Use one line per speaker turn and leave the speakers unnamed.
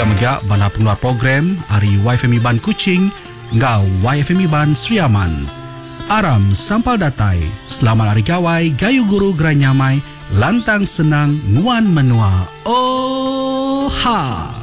megak bala pengeluar program Ari YFM Iban Kuching ngau YFM Iban Sriaman. Aram sampal datai, selamat hari kawai, gayu guru gerai nyamai, lantang senang, nuan menua. Oh ha!